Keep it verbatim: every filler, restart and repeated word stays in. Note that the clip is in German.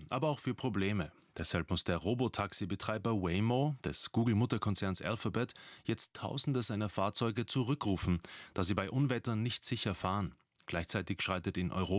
aber auch für Probleme. Deshalb muss der Robotaxi-Betreiber Waymo des Google-Mutterkonzerns Alphabet jetzt Tausende seiner Fahrzeuge zurückrufen, da sie bei Unwettern nicht sicher fahren. Gleichzeitig schreitet in Europa